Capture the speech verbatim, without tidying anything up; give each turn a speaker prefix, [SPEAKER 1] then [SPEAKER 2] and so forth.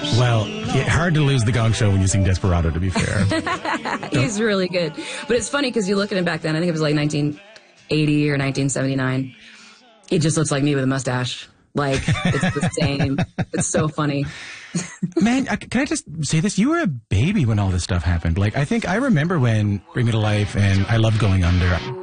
[SPEAKER 1] Well, it's hard to lose the Gong Show when you sing Desperado, to be fair.
[SPEAKER 2] He's really good. But it's funny because you look at him back then, I think it was like nineteen eighty or nineteen seventy-nine. He just looks like me with a mustache. Like, it's the same. It's so funny.
[SPEAKER 1] Man, I, can I just say this? You were a baby when all this stuff happened. Like, I think I remember when Bring Me to Life and I Loved Going Under.